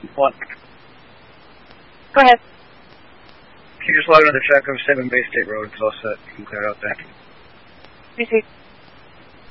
What? Go ahead. Can you just log into the track of 7 Bay State Road? It's all set. You can clear it out there. Receive.